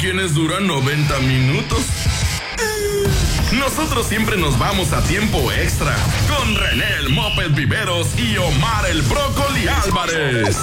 quienes duran 90 minutos. Nosotros siempre nos vamos a tiempo extra con René el Moped Viveros y Omar el Brócoli Álvarez.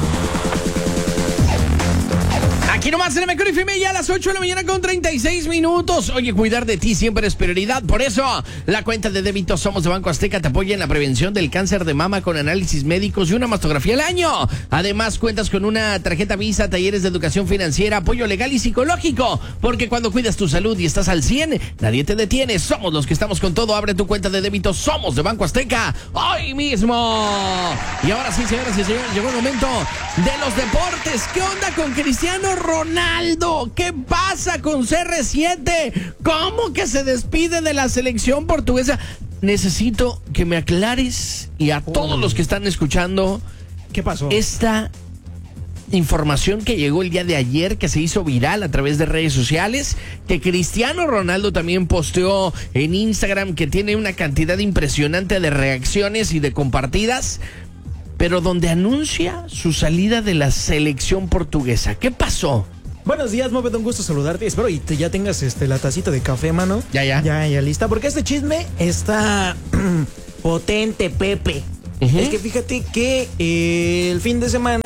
Aquí nomás en Mejor FM ya a las 8 de la mañana con 36 minutos. Oye, cuidar de ti siempre es prioridad. Por eso, la cuenta de débito Somos de Banco Azteca te apoya en la prevención del cáncer de mama con análisis médicos y una mastografía al año. Además, cuentas con una tarjeta Visa, talleres de educación financiera, apoyo legal y psicológico. Porque cuando cuidas tu salud y estás al 100, nadie te detiene. Somos los que estamos con todo. Abre tu cuenta de débito Somos de Banco Azteca hoy mismo. Y ahora sí, señoras y señores, llegó el momento de los deportes. ¿Qué onda con Cristiano Ronaldo? ¿Qué pasa con CR7? ¿Cómo que se despide de la selección portuguesa? Necesito que me aclares y a todos los que están escuchando. ¿Qué pasó? Esta información que llegó el día de ayer, que se hizo viral a través de redes sociales, que Cristiano Ronaldo también posteó en Instagram, que tiene una cantidad impresionante de reacciones y de compartidas, pero donde anuncia su salida de la selección portuguesa. ¿Qué pasó? Buenos días, Moped, un gusto saludarte. Espero y ya tengas la tacita de café, mano. Ya lista, porque este chisme está potente, Pepe. Es que fíjate que el fin de semana,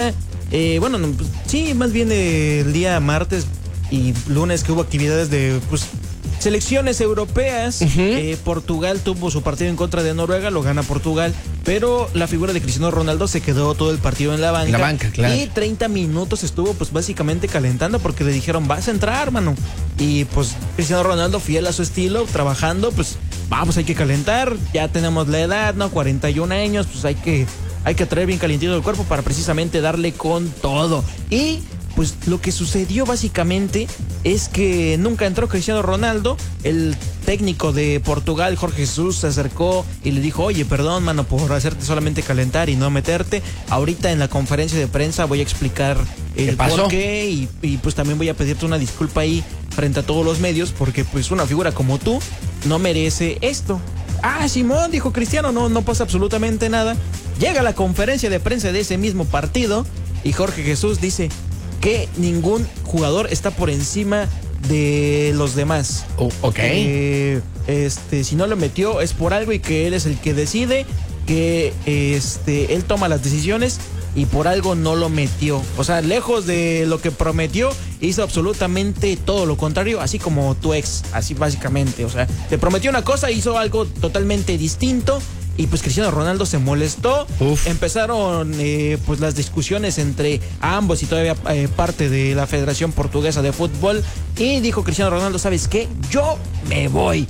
más bien el día martes y lunes que hubo actividades de selecciones europeas. Portugal tuvo su partido en contra de Noruega, lo gana Portugal, pero la figura de Cristiano Ronaldo se quedó todo el partido en la banca. En la banca, claro. Y 30 minutos estuvo básicamente calentando porque le dijeron, vas a entrar, mano. Y Cristiano Ronaldo, fiel a su estilo, trabajando, vamos, hay que calentar, ya tenemos la edad, ¿no? 41 años, hay que traer bien calientito el cuerpo para precisamente darle con todo. Y lo que sucedió básicamente es que nunca entró Cristiano Ronaldo. El técnico de Portugal, Jorge Jesús, se acercó y le dijo, oye, perdón, mano, por hacerte solamente calentar y no meterte. Ahorita en la conferencia de prensa voy a explicar el por qué y también voy a pedirte una disculpa ahí frente a todos los medios, porque una figura como tú no merece esto. Ah, Simón, dijo Cristiano, no pasa absolutamente nada. Llega la conferencia de prensa de ese mismo partido y Jorge Jesús dice que ningún jugador está por encima de los demás. Ok. Si no lo metió es por algo y que él es el que decide, que él toma las decisiones y por algo no lo metió. O sea, lejos de lo que prometió, hizo absolutamente todo lo contrario, así como tu ex, así básicamente. O sea, te prometió una cosa, hizo algo totalmente distinto. Y Cristiano Ronaldo se molestó. Empezaron las discusiones entre ambos y todavía parte de la Federación Portuguesa de Fútbol. Y dijo Cristiano Ronaldo, ¿sabes qué? Yo me voy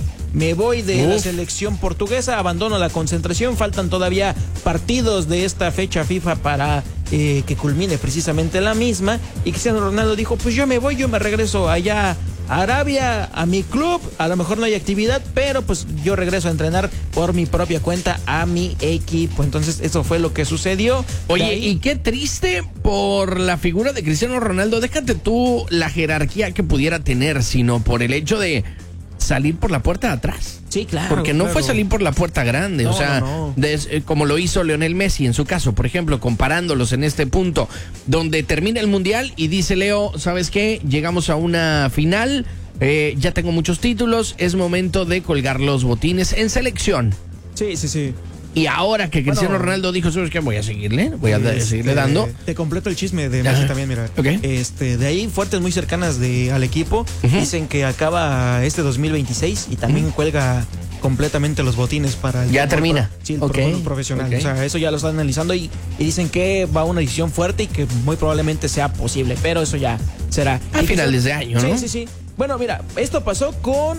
de la selección portuguesa, abandono la concentración. Faltan todavía partidos de esta fecha FIFA para que culmine precisamente la misma. Y Cristiano Ronaldo dijo, yo me voy, yo me regreso allá a Arabia, a mi club. A lo mejor no hay actividad, pero yo regreso a entrenar por mi propia cuenta a mi equipo. Entonces eso fue lo que sucedió. Oye, y qué triste por la figura de Cristiano Ronaldo. Déjate tú la jerarquía que pudiera tener, sino por el hecho de salir por la puerta de atrás. Sí, claro. Porque no fue salir por la puerta grande, no, no. Como lo hizo Lionel Messi en su caso, por ejemplo, comparándolos en este punto, donde termina el Mundial y dice Leo, ¿sabes qué? Llegamos a una final, ya tengo muchos títulos, es momento de colgar los botines en selección. Sí. Y ahora que Cristiano Ronaldo dijo, ¿sabes qué? Voy a seguirle dando. Te completo el chisme de Messi también, mira. Okay. De ahí, fuentes muy cercanas al equipo, dicen que acaba 2026 y también cuelga completamente los botines para el... Ya termina. El fútbol profesional. O sea, eso ya lo están analizando y dicen que va a una decisión fuerte y que muy probablemente sea posible, pero eso ya será. A finales de año, ¿no? Sí. Bueno, mira, esto pasó con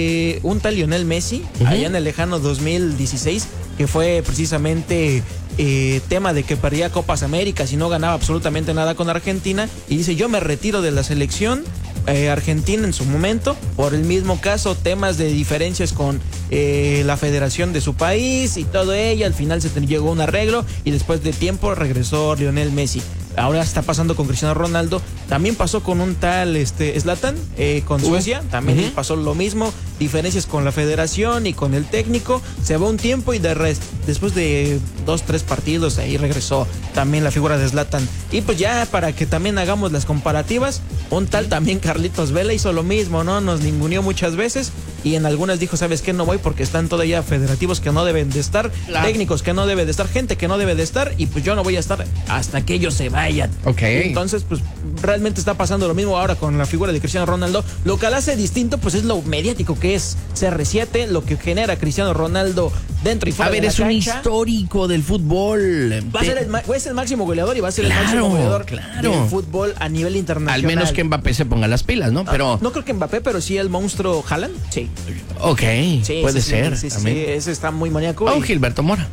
un tal Lionel Messi, allá en el lejano 2016, que fue precisamente tema de que perdía Copas Américas y no ganaba absolutamente nada con Argentina, y dice, yo me retiro de la selección argentina en su momento, por el mismo caso, temas de diferencias con la federación de su país y todo ello. Al final se llegó a un arreglo y después de tiempo regresó Lionel Messi. ahora está pasando con Cristiano Ronaldo, también pasó con un tal Zlatan, con Suecia, también pasó lo mismo, diferencias con la federación y con el técnico, se va un tiempo y después de 2-3 partidos ahí regresó también la figura de Zlatan. Y pues ya para que también hagamos las comparativas, un tal también Carlitos Vela hizo lo mismo, ¿no? Nos ninguneó muchas veces y en algunas dijo, ¿sabes qué? No voy porque están todavía federativos que no deben de estar, técnicos que no deben de estar, gente que no debe de estar y pues yo no voy a estar hasta que ellos se vayan. Entonces pues realmente está pasando lo mismo ahora con la figura de Cristiano Ronaldo. Lo que la hace distinto pues es lo mediático que es CR7, lo que genera Cristiano Ronaldo dentro y fuera de la cancha. A ver, es un histórico del fútbol. Va a ser el máximo goleador y va a ser el máximo goleador del fútbol a nivel internacional. Al menos que Mbappé se ponga las pilas, ¿no? Pero no creo que Mbappé, pero sí el monstruo Haaland. Sí. Ok, sí, puede ser. Sí, ese está muy maníaco. O Gilberto Mora.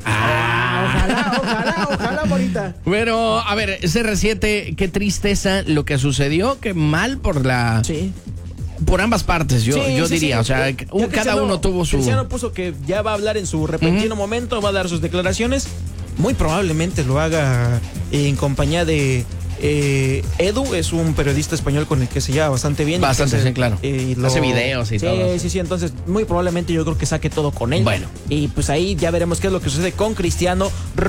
Ojalá, Morita. Pero, a ver, CR7, qué tristeza lo que sucedió, qué mal por la... Sí. Por ambas partes, yo diría, o sea, cada uno tuvo su... Cristiano puso que ya va a hablar en su repentino momento, va a dar sus declaraciones, muy probablemente lo haga en compañía de... Edu es un periodista español con el que se lleva bastante bien. Bastante, sí, claro. Hace videos y todo. Sí, entonces muy probablemente yo creo que saque todo con él. Bueno. Y pues ahí ya veremos qué es lo que sucede con Cristiano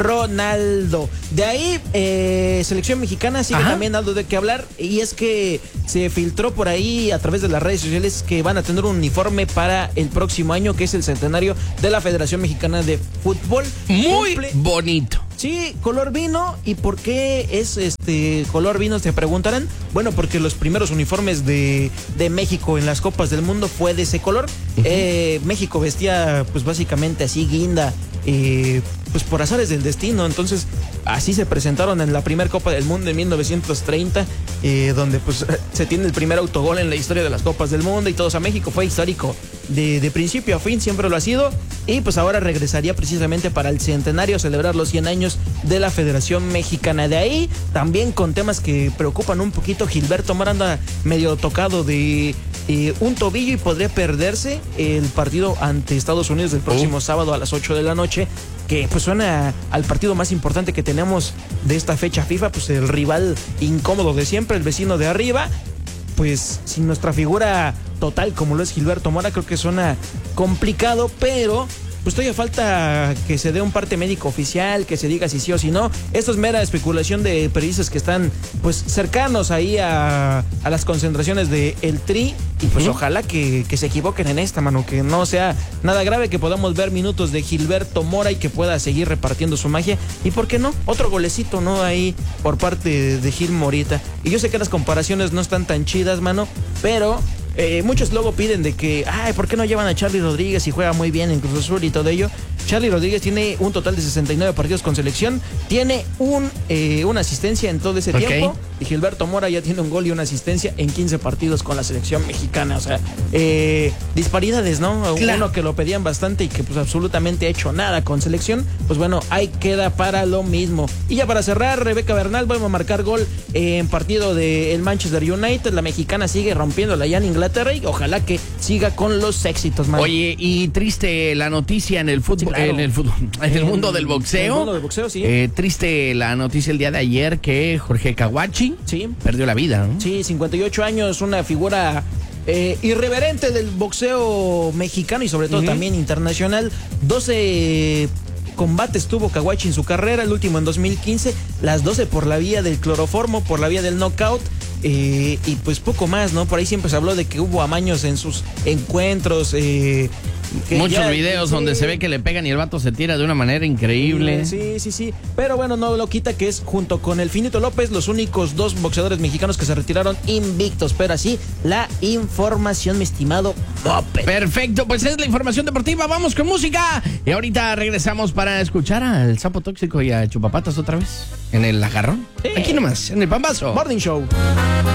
Ronaldo. De ahí, selección mexicana sigue también algo de qué hablar. Y es que se filtró por ahí a través de las redes sociales que van a tener un uniforme para el próximo año, que es el centenario de la Federación Mexicana de Fútbol. Muy bonito. Sí, color vino. ¿Y por qué es color vino? Se preguntarán. Bueno, porque los primeros uniformes de México en las Copas del Mundo fue de ese color. México vestía pues básicamente así guinda, pues por azares del destino. Entonces así se presentaron en la primera Copa del Mundo en 1930, donde pues se tiene el primer autogol en la historia de las Copas del Mundo y todo. O sea, México fue histórico de principio a fin, siempre lo ha sido. Y pues ahora regresaría precisamente para el centenario, celebrar los 100 años de la Federación Mexicana. De ahí también con temas que preocupan un poquito, Gilberto Mora anda medio tocado de un tobillo y podría perderse el partido ante Estados Unidos del próximo sábado a las 8 de la noche, que pues suena al partido más importante que tenemos de esta fecha FIFA, pues el rival incómodo de siempre, el vecino de arriba. Pues sin nuestra figura total como lo es Gilberto Mora, creo que suena complicado, pero pues todavía falta que se dé un parte médico oficial, que se diga si sí o si no. Esto es mera especulación de periodistas que están pues cercanos ahí a las concentraciones de el Tri, y pues ojalá que se equivoquen en esta, mano, que no sea nada grave, que podamos ver minutos de Gilberto Mora y que pueda seguir repartiendo su magia. Y por qué no, otro golecito, ¿no? Ahí por parte de Gil Morita. Y yo sé que las comparaciones no están tan chidas, mano, pero... muchos luego piden de que, ¿por qué no llevan a Charly Rodríguez y juega muy bien en Cruz Azul y todo ello? Charly Rodríguez tiene un total de 69 partidos con selección, tiene una asistencia en todo ese tiempo, y Gilberto Mora ya tiene un gol y una asistencia en 15 partidos con la selección mexicana. O sea, disparidades, ¿no? Claro. Uno que lo pedían bastante y que pues absolutamente ha hecho nada con selección, pues bueno, ahí queda para lo mismo. Y ya para cerrar, Rebeca Bernal vuelve a marcar gol en partido del Manchester United. La mexicana sigue rompiéndola allá en Inglaterra y ojalá que siga con los éxitos, man. Oye, y triste la noticia en el fútbol, sí, claro. en el mundo del boxeo. En el mundo del boxeo, sí. Triste la noticia el día de ayer que Jorge Caguachi perdió la vida, ¿no? Sí, 58 años, una figura irreverente del boxeo mexicano y sobre todo también internacional. 12 combates tuvo Caguachi en su carrera, el último en 2015, las 12 por la vía del cloroformo, por la vía del knockout. Y pues poco más, ¿no? Por ahí siempre se habló de que hubo amaños en sus encuentros. Muchos videos donde se ve que le pegan y el vato se tira de una manera increíble. Sí. Pero bueno, no lo quita que es junto con el Finito López los únicos dos boxeadores mexicanos que se retiraron invictos. Pero así la información, mi estimado Moped. Perfecto, pues es la información deportiva. Vamos con música. Y ahorita regresamos para escuchar al Sapo Tóxico y a Chupapatas otra vez. En el agarrón. Aquí nomás, en el Pambazo Morning Show.